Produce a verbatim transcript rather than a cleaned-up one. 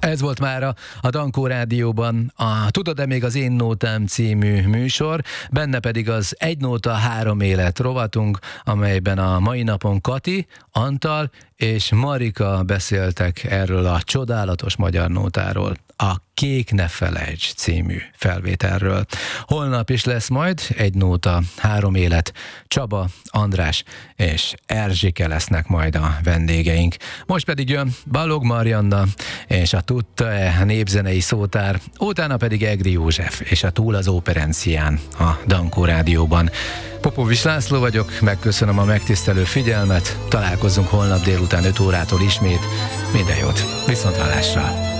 Ez volt mára a Dankó Rádióban a Tudod-e még az én nótám című műsor, benne pedig az Egy nóta, három élet rovatunk, amelyben a mai napon Kati, Antal és Marika beszéltek erről a csodálatos magyar nótáról, a Kék ne felejts című felvételről. Holnap is lesz majd Egy nóta, három élet. Csaba, András és Erzsike lesznek majd a vendégeink. Most pedig jön Balog Marianna és a Tudta-e népzenei szótár, utána pedig Egri József és a Túl az Óperencián a Dankó Rádióban. Popovics László vagyok, megköszönöm a megtisztelő figyelmet, találkozunk holnap délután öt órától ismét. Minden jót, viszonthallásra!